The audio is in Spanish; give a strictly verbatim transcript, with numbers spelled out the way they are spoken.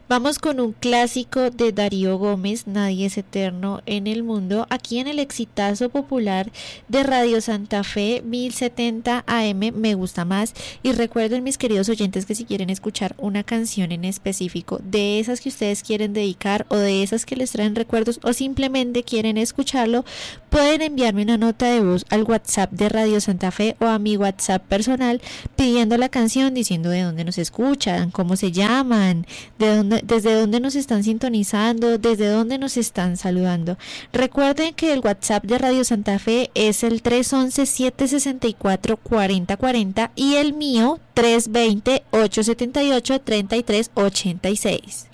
Vamos con un clásico de Darío Gómez, Nadie es eterno en el mundo, aquí en el exitazo popular de Radio Santa Fe mil setenta A M, Me Gusta Más. Y recuerden, mis queridos oyentes, que si quieren escuchar una canción en específico, de esas que ustedes quieren dedicar o de esas que les traen recuerdos o simplemente quieren escucharlo, pueden enviarme una nota de voz al WhatsApp de Radio Santa Fe o a mi WhatsApp personal pidiendo la canción, diciendo de dónde nos escuchan, cómo se llaman, de dónde, desde dónde nos están sintonizando, desde dónde nos están saludando. Recuerden que el WhatsApp de Radio Santa Fe es el tres once, siete sesenta y cuatro, cuarenta cuarenta y el mío tres veinte, ochocientos setenta y ocho, treinta y tres ochenta y seis.